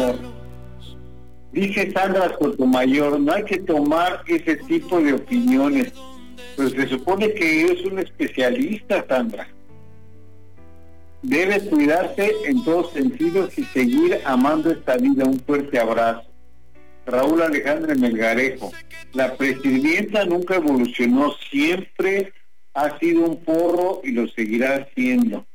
amor. Dice Sandra Sotomayor, no hay que tomar ese tipo de opiniones, pues se supone que es un especialista, Sandra. Debe cuidarse en todos sentidos y seguir amando esta vida. Un fuerte abrazo. Raúl Alejandro Melgarejo, la presidenta nunca evolucionó, siempre ha sido un porro y lo seguirá siendo.